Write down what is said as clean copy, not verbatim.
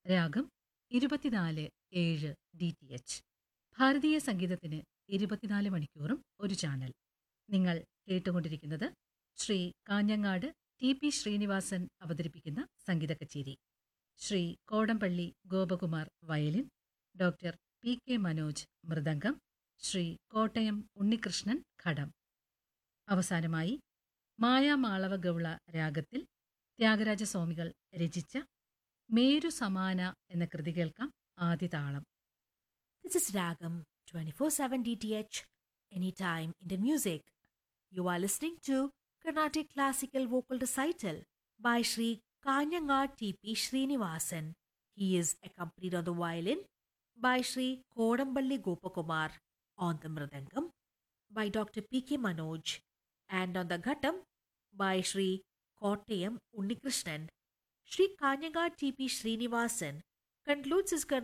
രാഗം 24/7 DTH. ഭാരതീയ സംഗീതത്തിന് 24 മണിക്കൂറും ഒരു ചാനൽ. നിങ്ങൾ കേട്ടുകൊണ്ടിരിക്കുന്നത് ശ്രീ കാഞ്ഞങ്ങാട് TP ശ്രീനിവാസൻ അവതരിപ്പിക്കുന്ന സംഗീത കച്ചേരി. Shri Kodampally Gopakumar violin, doctor PK Manoj mridangam, Shri Kottayam Unnikrishnan ഘടം. അവസാനമായി മായാമാളവ ഗൗള രാഗത്തിൽ ത്യാഗരാജസ്വാമികൾ രചിച്ച മേരു സമാന എന്ന കൃതി കേൾക്കാം. ആദ്യ താളം. This is Ragam 24/7 DTH, anytime Indian music. You are listening to Carnatic Classical Vocal Recital by Sri Kanyangad TP Srinivasan. He is accompanied on the violin by Sri Kodamballi Gopakumar, on the mridangam by Dr. PK Manoj, and on the ghatam by Sri Kottayam Unnikrishnan. Sri Kanyangad TP Srinivasan concludes his